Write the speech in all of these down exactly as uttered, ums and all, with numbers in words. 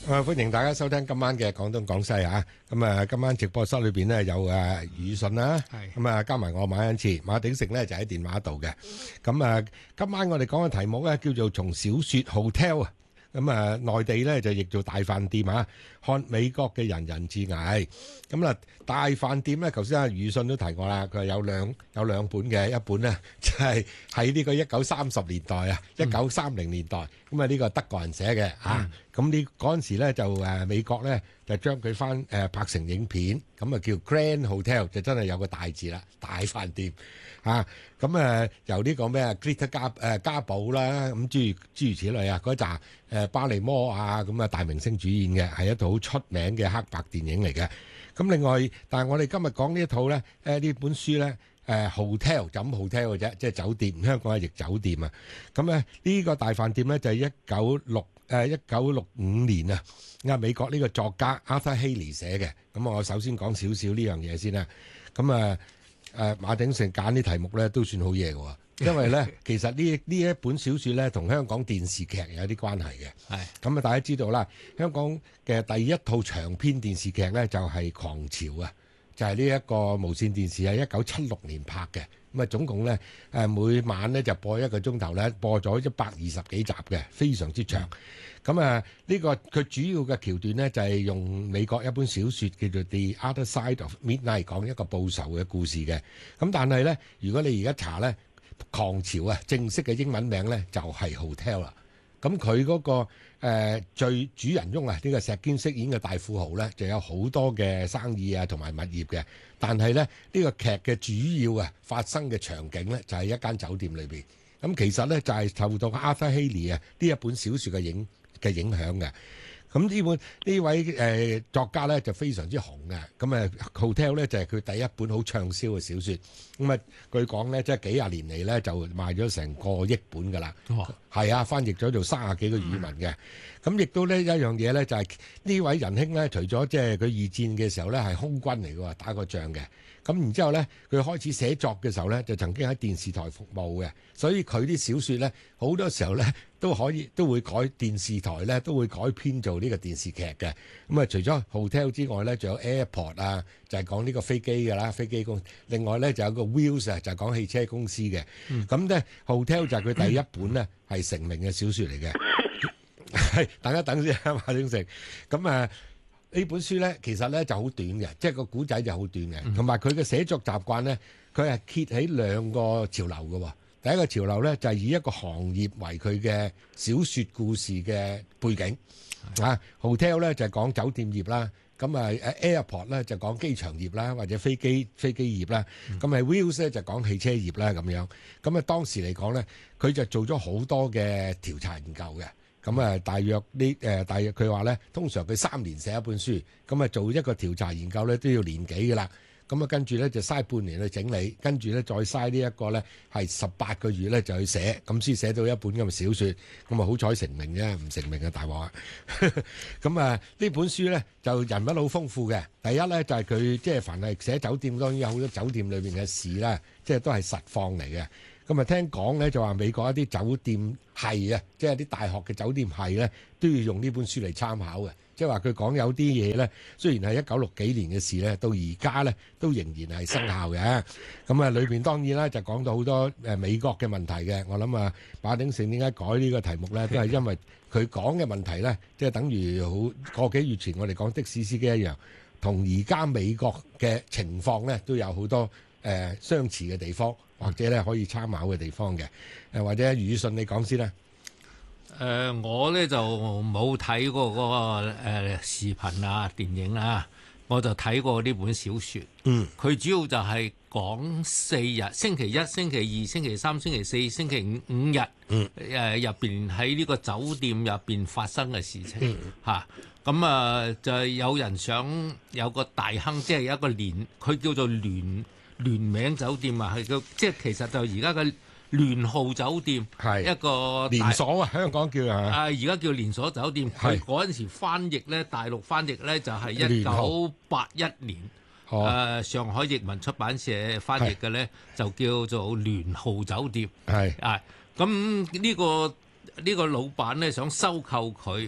啊！歡迎大家收聽今晚嘅廣東廣西啊！咁啊，今晚直播室裏邊咧有誒余宇信啦，咁啊加埋我馬恩賜、馬鼎盛咧就喺電話度嘅。咁啊，今晚我哋講嘅題目咧叫做從小説 hotel 啊，咁啊內地咧就譯做大飯店啊，看美國嘅人人自危。咁啊，大飯店咧，頭先阿余宇信都提過啦，佢係有兩有兩本嘅，一本咧就係喺呢個一九三十年代啊，一九三零年代，咁啊呢個德國人寫嘅嚇。咁呢嗰陣時咧就誒美國咧就將佢翻誒拍成影片，咁啊叫 Grand Hotel， 就真係有個大字啦，大飯店啊。咁誒由呢個咩啊 Greta 加誒加寶啦，咁諸如諸如此類啊，嗰扎誒巴利摩啊咁啊大明星主演嘅，係一套好出名嘅黑白電影嚟嘅。咁另外，但係我哋今日講呢一套咧，誒呢本書咧，誒 hotel 就咁 hotel 嘅啫，即係酒店，香港係譯酒店啊。咁咧呢個大飯店咧就係一九六誒一九六五年啊，啊美國呢個作家 Arthur Haley 寫嘅。咁我首先講少少呢樣嘢先啦。咁啊誒馬鼎盛揀啲題目咧都算好嘢嘅喎。因為咧，其實呢呢一本小説咧，同香港電視劇有啲關係嘅。係咁啊，大家知道啦，香港嘅第一套長篇電視劇咧就係《狂潮》啊，就係呢一個無線電視喺一九七六年拍嘅。咁啊，總共咧誒每晚咧就播一個鐘頭咧，播咗一百二十幾集嘅，非常之長。咁啊，呢個佢主要嘅橋段咧就係用美國一本小説叫做《The Other Side of Midnight》，講一個報仇嘅故事嘅。咁但係咧，如果你而家查咧，狂潮啊，正式嘅英文名咧就係 hotel 啦。咁佢嗰個誒最主人翁啊，呢個石堅飾演嘅大富豪咧，就有好多嘅生意啊同埋物業嘅。但係咧呢個劇嘅主要啊發生嘅場景咧就係一間酒店裏邊。咁其實咧就係受到 Arthur Haley 啊呢一本小説嘅影嘅影響嘅。咁呢本呢位誒作家咧就非常之紅嘅，咁啊 Hotel 咧就係佢第一本好暢銷嘅小説，咁啊據講咧即係幾廿年嚟咧就賣咗成個億本㗎啦，係啊，翻譯咗做三十幾個語文嘅，咁亦都呢一樣嘢咧就係呢位仁兄咧，除咗即係佢二戰嘅時候咧係空軍嚟嘅，打過仗嘅。咁然之後咧，佢開始寫作嘅時候咧，就曾經喺電視台服務嘅，所以佢啲小説咧，好多時候咧都可以都會改電視台咧都會改編做呢個電視劇嘅。咁啊，除咗 hotel 之外咧，仲有 airport 啊，就係講呢個飛機㗎啦，飛機公司。另外咧就有個 wheels 啊，就係講汽車公司嘅。咁咧 hotel 就係佢第一本咧係成名嘅小説嚟嘅。係，等一等先啊，馬鼎盛。咁啊。呢本書咧，其實咧就好短嘅，即係個古仔就好短嘅，同埋佢嘅寫作習慣咧，佢係揭起兩個潮流嘅。第一個潮流咧就係以一個行業為佢嘅小説故事嘅背景啊 ，hotel 咧就係講酒店業啦，咁啊 airport 咧就講機場業啦，或者飛機飛機業啦，咁啊 wheels 咧就講汽車業啦咁樣。咁啊當時嚟講咧，佢就做咗好多嘅調查研究嘅。咁啊，大約呢誒，大約佢話咧，通常佢三年寫一本書，咁啊做一個調查研究咧都要年幾噶啦，咁啊跟住咧就嘥半年去整理，跟住咧再嘥呢一個咧係十八個月咧就去寫，咁先寫到一本咁嘅小説，咁啊好彩成名啫，唔成名嘅大鑊啊！咁啊呢本書咧就人物好豐富嘅，第一咧就係佢即係凡係寫酒店，當然有好多酒店裏邊嘅事啦，即係都係實況嚟嘅。咁啊，聽講咧就話美國一啲酒店係啊，即係啲大學嘅酒店係咧，都要用呢本書嚟參考嘅。即係話佢講有啲嘢咧，雖然係一九六幾年嘅事咧，到而家咧都仍然係生效嘅。咁啊，裏邊當然啦就講到好多誒美國嘅問題嘅。我諗啊，馬鼎盛點解改呢個題目咧，都係因為佢講嘅問題咧，即係等於好個幾月前我哋講的士司機一樣，同而家美國嘅情況咧都有好多誒相似嘅地方。或者咧可以參考嘅地方嘅，誒或者余宇信你講先啦。 誒、呃、我咧就冇睇過嗰、那個誒、呃、視頻啊電影啊，我就睇過呢本小説。嗯，佢主要就係講四日，星期一、星期二、星期三、星期四、星期五五日。嗯，誒入邊喺呢個酒店入邊發生嘅事情。嗯，嚇咁啊就係有人想有個大亨，即係一個聯，佢叫做聯。聯名酒店啊，係個即係其實就而家嘅聯號酒店，係一個連鎖啊，香港叫啊， 而家叫連鎖酒店。佢嗰陣時翻譯咧，大陸翻譯咧就係一九八一年，誒、呃、上海譯文出版社翻譯嘅咧就叫做聯號酒店。係啊，咁呢、呢個呢、呢個老闆咧想收購佢，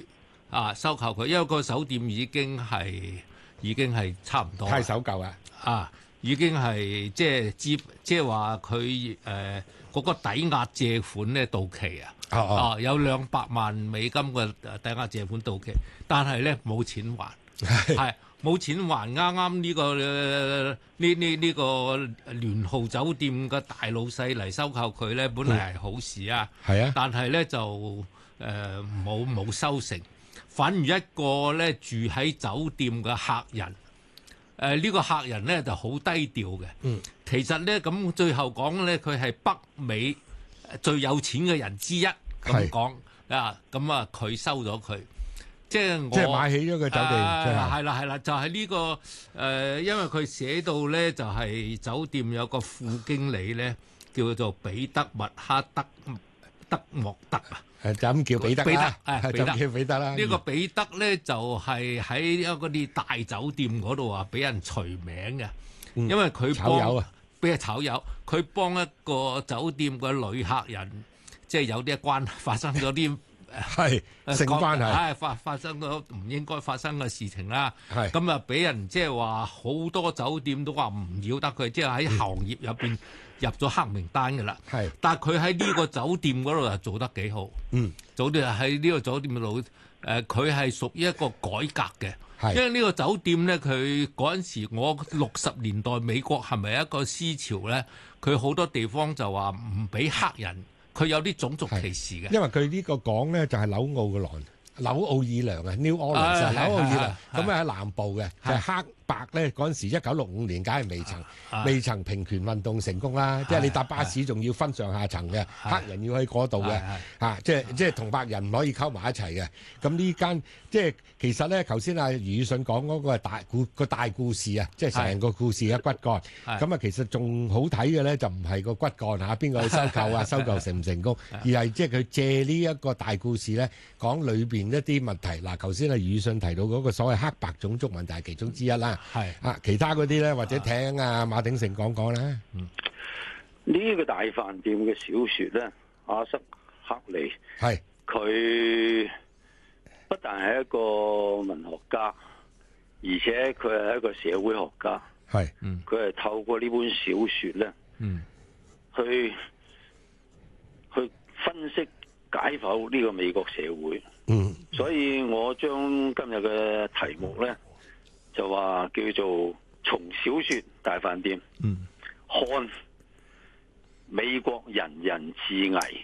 啊收購佢，因為個酒店已經係已經係差唔多太守舊啦， 啊，已經係即係接即係話佢誒嗰個抵押借款咧到期啊， 哦哦啊有兩百萬美金嘅抵押借款到期，但係咧冇錢還，係冇錢還。啱啱呢個呢呢呢個聯浩酒店嘅大老細嚟收購佢咧，本嚟係好事啊， 係啊， 但係咧就誒冇冇收成，反而一個咧住喺酒店嘅客人。誒、呃、呢、這個客人咧就好低調嘅， 嗯， 其實咧咁最後講咧，佢係北美最有錢嘅人之一咁講啊，咁啊佢收咗佢，即係我即係買起咗個酒店， 係啦係啦，就係、是、呢、這個誒、呃，因為佢寫到咧就係、是、酒店有個副經理咧叫做彼得麥克德德莫德啊。 誒就咁叫彼得啦， 誒就叫彼得啦。 呢個彼得咧就係喺一嗰啲大酒店嗰度啊，俾人除名嘅，因為佢炒友啊， 俾人炒友，佢幫一個酒店嘅女客人，即係有啲關發生咗啲係性關係， 係發發生咗唔應該發生嘅事情啦。 係咁啊，俾人即係話好多酒店都話唔要得佢，即係喺行業入邊。入咗黑名單嘅啦， 係， 但係佢喺呢個酒店嗰度又做得幾好， 嗯， 早啲喺呢個酒店度，誒、呃，佢係屬於一個改革嘅， 係， 因為呢個酒店咧，佢嗰陣時我六十年代美國係咪一個思潮咧？佢好多地方就話唔俾黑人，佢有啲種族歧視嘅， 因為佢呢個港咧就係紐奧嘅來。紐奧爾良啊 ，New Orleans 啊，紐奧爾良咁啊喺南部嘅，就係黑白咧嗰陣時，一九六五年梗係未曾未曾平權運動成功啦，即係你搭巴士仲要分上下層嘅，黑人要喺嗰度嘅，嚇，即係即係同白人唔可以溝埋一齊嘅。咁呢間即係其實咧，頭先阿余宇信講嗰個係大故個大故事啊，即係成個故事嘅骨幹。咁啊，其實仲好睇嘅咧，就唔係個骨幹嚇，邊個去收購啊，收購成唔成功，而係即係佢借呢一個大故事咧，講裏邊一啲問題。嗱，頭先阿余宇信提到嗰個所謂黑白種族問題係其中之一啦。係啊，其他嗰啲咧，或者聽啊馬鼎盛講講啦。嗯， 呢個大飯店嘅小説咧，阿瑟克利係佢不但係一個文學家，而且佢係一個社會學家。係，嗯，佢係透過呢本小説咧，嗯，去去分析解剖呢個美國社會。嗯，所以我將今日嘅題目咧就話叫做從小説大飯店，嗯，看美國人人自危。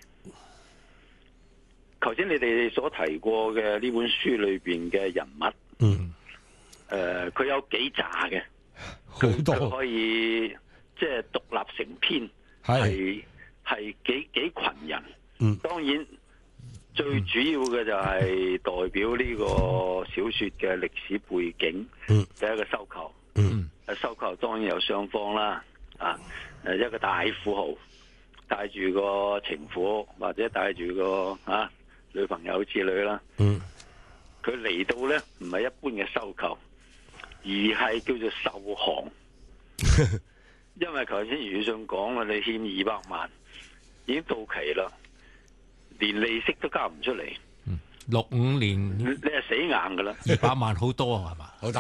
頭先你哋所提過嘅呢本書裏邊嘅人物，嗯，誒、呃，佢有幾紮嘅，好多可以即係獨立成篇，係係幾幾群人，嗯，當然。最主要嘅就係代表呢個小説嘅歷史背景嘅一個收購。嗯，收購當然有雙方啦，啊，誒一個大富豪帶住個情婦或者帶住個啊女朋友之類啦。嗯，佢嚟到咧唔係一般嘅收購，而係叫做受降。因為頭先余信講啦，你欠二百萬已經到期啦。連利息都交唔出嚟， 六五年你係死硬噶啦， 二百萬好多係嘛？ 好多